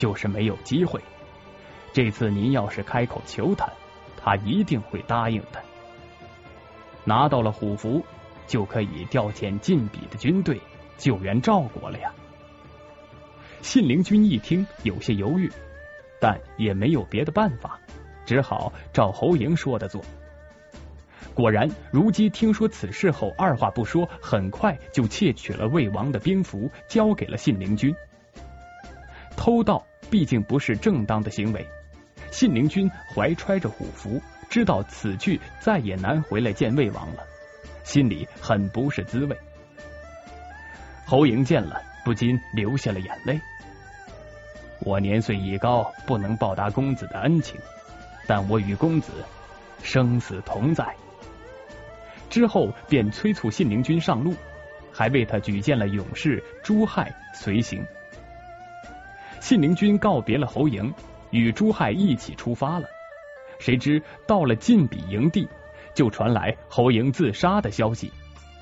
就是没有机会。这次您要是开口求他，他一定会答应的。拿到了虎符，就可以调遣晋鄙的军队救援赵国了呀。信陵君一听有些犹豫，但也没有别的办法，只好照侯嬴说的做。果然，如姬听说此事后，二话不说，很快就窃取了魏王的兵符，交给了信陵君。偷盗毕竟不是正当的行为，信陵君怀揣着虎符，知道此去再也难回来见魏王了，心里很不是滋味。侯嬴见了，不禁流下了眼泪。我年岁已高，不能报答公子的恩情，但我与公子生死同在。之后便催促信陵君上路，还为他举荐了勇士朱亥随行。信陵君告别了侯嬴，与朱亥一起出发了。谁知到了晋鄙营地，就传来侯嬴自杀的消息。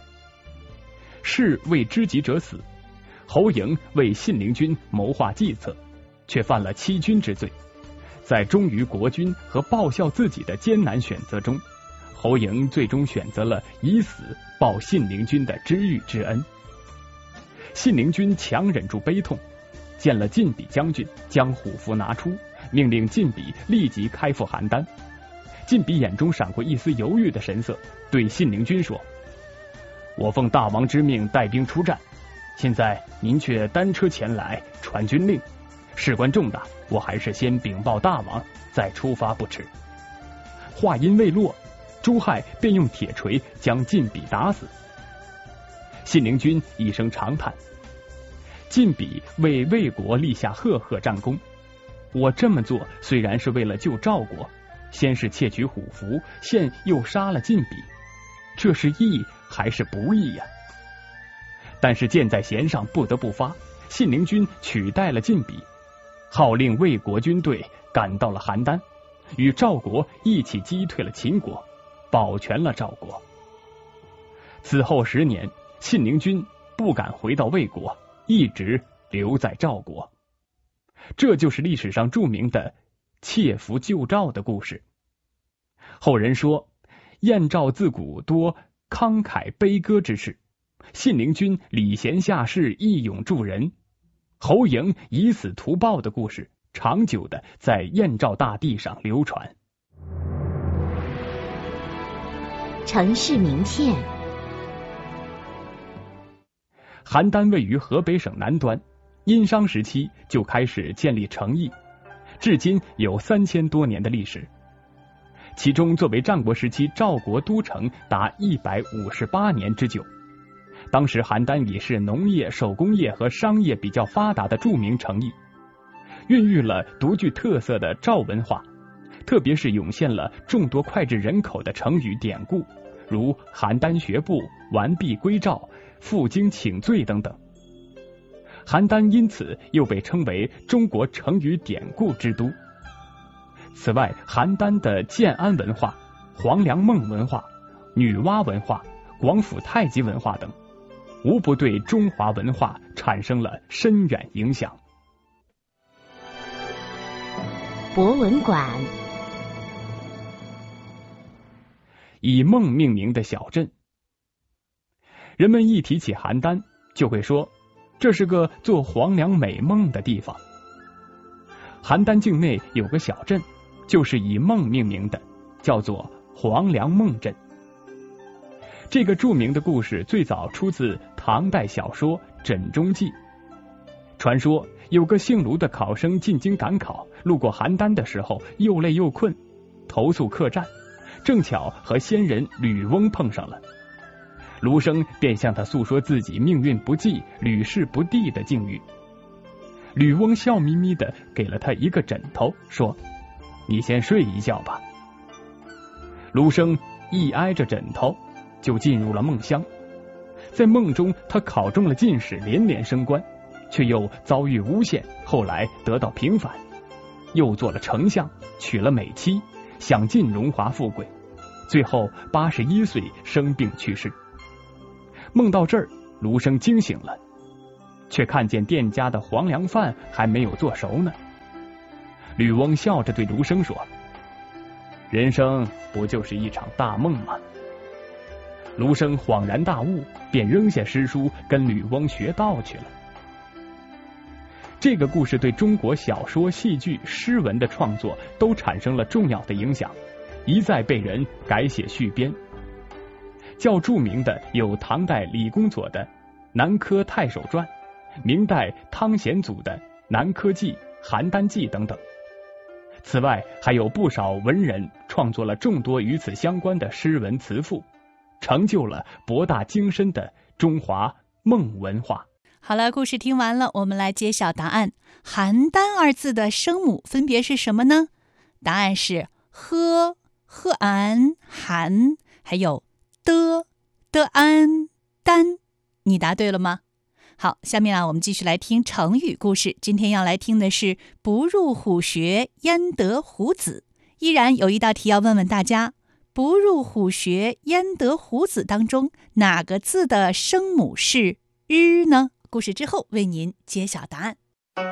士为知己者死，侯嬴为信陵君谋划计策，却犯了欺君之罪。在忠于国君和报效自己的艰难选择中，侯嬴最终选择了以死报信陵君的知遇之恩。信陵君强忍住悲痛，见了晋鄙将军，将虎符拿出，命令晋鄙立即开赴邯郸。晋鄙眼中闪过一丝犹豫的神色，对信陵君说：我奉大王之命带兵出战，现在您却单车前来传军令，事关重大，我还是先禀报大王，再出发不迟。话音未落，朱亥便用铁锤将晋鄙打死。信陵君一声长叹：晋鄙为魏国立下赫赫战功，我这么做虽然是为了救赵国，先是窃取虎符，现又杀了晋鄙，这是义还是不义呀？但是箭在弦上，不得不发。信陵君取代了晋鄙，号令魏国军队赶到了邯郸，与赵国一起击退了秦国，保全了赵国。此后10年，信陵君不敢回到魏国，一直留在赵国。这就是历史上著名的窃符救赵的故事。后人说，燕赵自古多慷慨悲歌之事，信陵君礼贤下士，义勇助人，侯嬴以死图报的故事，长久的在燕赵大地上流传。 城市名片。 邯郸位于河北省南端，殷商时期就开始建立城邑，至今有3000多年的历史。其中作为战国时期赵国都城达158年之久。当时邯郸已是农业、手工业和商业比较发达的著名城邑，孕育了独具特色的赵文化，特别是涌现了众多脍炙人口的成语典故，如邯郸学步、完璧归赵、负荆请罪等等。邯郸因此又被称为中国成语典故之都。此外，邯郸的建安文化、黄粱梦文化、女娲文化、广府太极文化等，无不对中华文化产生了深远影响。 博文馆。 以梦命名的小镇，人们一提起邯郸，就会说这是个做黄粱美梦的地方。邯郸境内有个小镇，就是以梦命名的，叫做黄粱梦镇。这个著名的故事最早出自唐代小说《枕中记》。传说有个姓卢的考生进京赶考，路过邯郸的时候又累又困，投宿客栈，正巧和仙人吕翁碰上了。卢生便向他诉说自己命运不济、屡试不第的境遇。吕翁笑眯眯的给了他一个枕头，说：你先睡一觉吧。卢生一挨着枕头就进入了梦乡。在梦中，他考中了进士，连连升官，却又遭遇诬陷，后来得到平反，又做了丞相，娶了美妻，享尽荣华富贵，最后81岁生病去世。梦到这儿，卢生惊醒了，却看见店家的黄粱饭还没有做熟呢， 吕翁笑着对卢生说：“人生不就是一场大梦吗？”卢生恍然大悟，便扔下诗书，跟吕翁学道去了。这个故事对中国小说、戏剧、诗文的创作都产生了重要的影响，一再被人改写续编。较著名的有唐代李公佐的《南柯太守传》，明代汤显祖的《南柯记》《邯郸记》等等。此外，还有不少文人创作了众多与此相关的诗文词赋，成就了博大精深的中华梦文化。 好了，故事听完了，我们来揭晓答案。邯郸二字的声母分别是什么呢？答案是呵、呵安、韩，还有的安、丹。你答对了吗？好，下面我们继续来听成语故事。今天要来听的是不入虎穴，焉得虎子。依然有一道题要问问大家，不入虎穴，焉得虎子当中哪个字的声母是日呢？故事之后为您揭晓答案。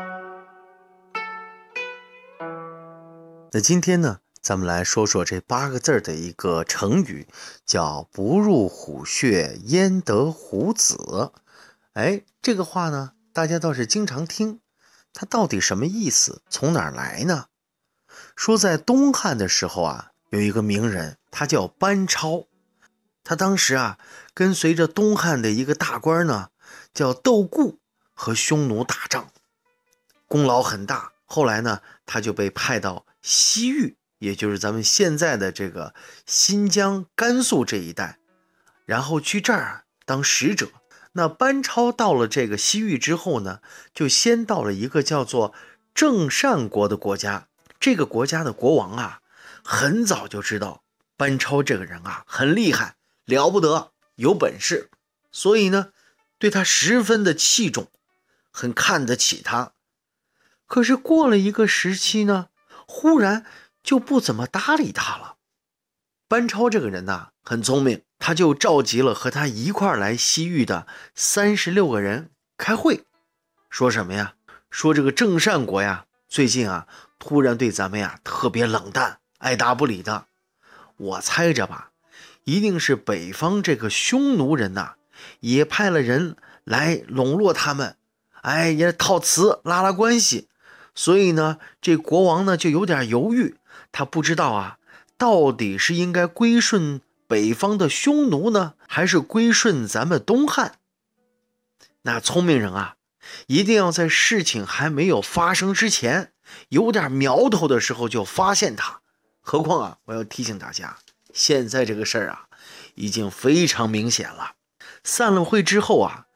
那今天呢，咱们来说说这8个字的一个成语，叫不入虎穴，焉得虎子。这个话呢，大家倒是经常听，它到底什么意思，从哪儿来呢？说在东汉的时候啊，有一个名人，他叫班超。他当时啊，跟随着东汉的一个大官呢，叫窦固，和匈奴打仗，功劳很大。后来呢，他就被派到西域，也就是咱们现在的这个新疆、甘肃这一带，然后去这儿当使者。那班超到了这个西域之后呢，就先到了一个叫做郑善国的国家。这个国家的国王啊，很早就知道班超这个人啊很厉害，了不得，有本事，所以呢，对他十分的器重，很看得起他。可是过了一个时期呢，忽然就不怎么搭理他了。班超这个人呢，很聪明，他就召集了和他一块来西域的36个人开会，说什么呀？说这个郑善国呀，最近啊，突然对咱们呀特别冷淡，爱答不理的。我猜着吧，一定是北方这个匈奴人呐，也派了人来笼络他们，也套词拉拉关系。所以呢，这国王呢就有点犹豫，他不知道啊，到底是应该归顺北方的匈奴呢，还是归顺咱们东汉？那聪明人啊，一定要在事情还没有发生之前，有点苗头的时候就发现它。何况啊，我要提醒大家，现在这个事儿啊，已经非常明显了。散了会之后啊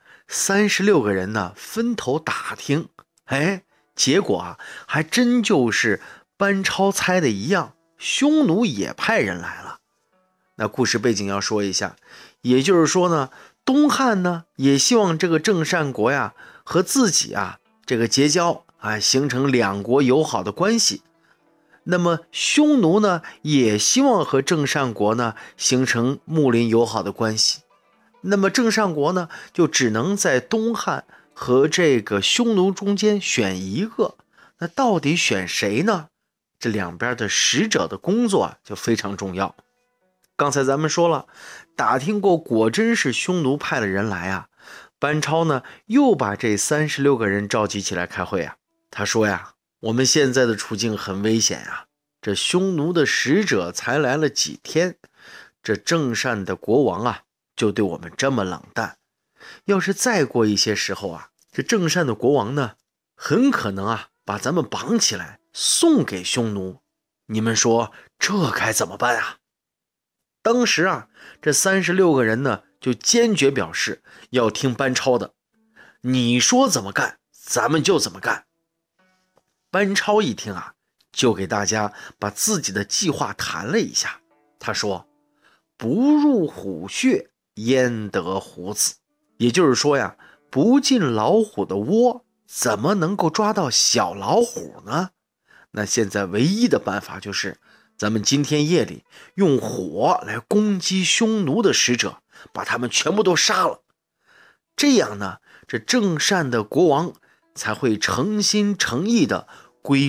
，36个人呢分头打听，结果啊，还真就是班超猜的一样，匈奴也派人来了。那故事背景要说一下，也就是说呢，东汉呢也希望这个郑善国呀和自己啊这个结交，形成两国友好的关系。那么匈奴呢也希望和郑善国呢形成睦邻友好的关系。那么郑善国呢就只能在东汉和这个匈奴中间选一个。那到底选谁呢？这两边的使者的工作就非常重要。刚才咱们说了，打听过果真是匈奴派的人来啊，班超呢又把这36个人召集起来开会啊。他说呀，我们现在的处境很危险啊，这匈奴的使者才来了几天，这郑善的国王啊就对我们这么冷淡，要是再过一些时候啊，这郑善的国王呢很可能啊把咱们绑起来送给匈奴，你们说这该怎么办啊？当时啊，这36个人呢就坚决表示要听班超的，你说怎么干咱们就怎么干。班超一听啊，就给大家把自己的计划谈了一下。他说，不入虎穴，焉得虎子。也就是说呀，不进老虎的窝，怎么能够抓到小老虎呢？那现在唯一的办法就是咱们今天夜里用火来攻击匈奴的使者，把他们全部都杀了。这样呢，这郑善的国王才会诚心诚意的归